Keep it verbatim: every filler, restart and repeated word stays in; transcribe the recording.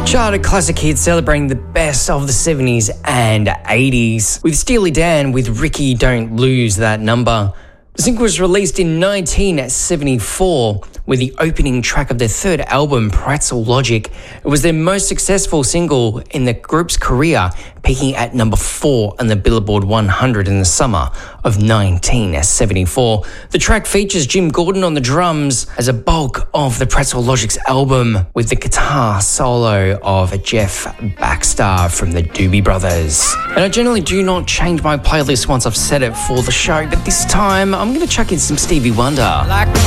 Charted classic hits celebrating the best of the seventies and eighties. With Steely Dan with Ricky Don't Lose That Number. The single was released in nineteen seventy-four with the opening track of their third album, Pretzel Logic. It was their most successful single in the group's career, peaking at number four on the Billboard one hundred in the summer of nineteen seventy-four. The track features Jim Gordon on the drums as a bulk of the Pretzel Logic's album, with the guitar solo of Jeff Baxter from the Doobie Brothers. And I generally do not change my playlist once I've set it for the show, but this time I'm going to chuck in some Stevie Wonder. Like